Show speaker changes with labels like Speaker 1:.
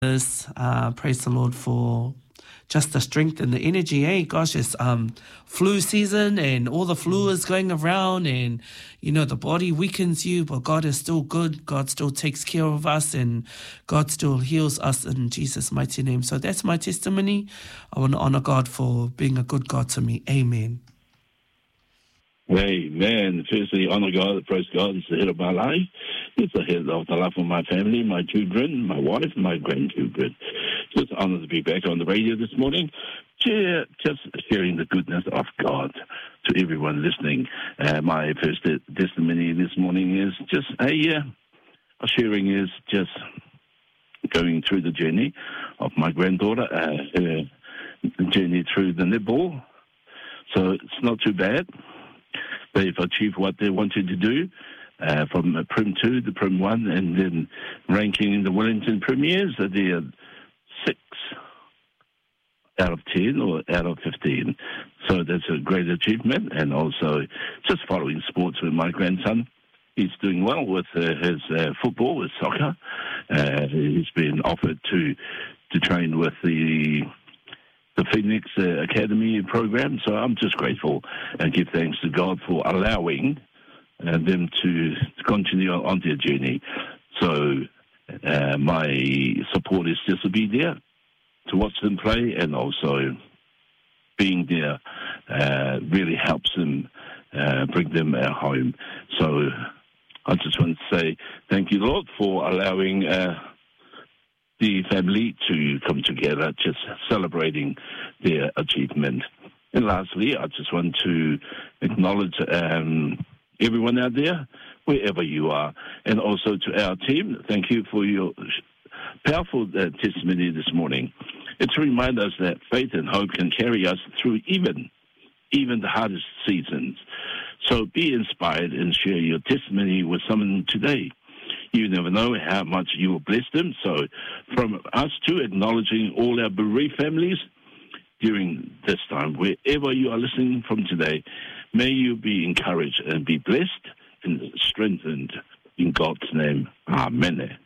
Speaker 1: Praise the Lord for just the strength and the energy. Gosh, it's flu season and all the flu is going around and, the body weakens you, but God is still good. God still takes care of us and God still heals us in Jesus' mighty name. So that's my testimony. I want to honor God for being a good God to me. Amen.
Speaker 2: Amen. Firstly, honor God, praise God. It's the head of my life. It's the head of the life of my family, my children, my wife, my grandchildren. Just honor to be back on the radio this morning. Just sharing the goodness of God to everyone listening. My first testimony this morning is just a sharing is just going through the journey of my granddaughter, her journey through the netball. So it's not too bad. They've achieved what they wanted to do from Prim 2 to Prim 1 and then ranking in the Wellington Premiers. They're 6 out of 10 or out of 15. So that's a great achievement. And also just following sports with my grandson. He's doing well with his football, with soccer. He's been offered to train with the Phoenix Academy program. So I'm just grateful and give thanks to God for allowing them to continue on their journey. So my support is just to be there, to watch them play, and also being there really helps them bring them home. So I just want to say thank you, Lord, for allowing the family to come together, just celebrating their achievement. And lastly, I just want to acknowledge everyone out there, wherever you are, and also to our team. Thank you for your powerful testimony this morning. It's to remind us that faith and hope can carry us through even the hardest seasons. So be inspired and share your testimony with someone today. You never know how much you will bless them. So from us too, acknowledging all our bereaved families during this time, wherever you are listening from today, may you be encouraged and be blessed and strengthened in God's name. Amen.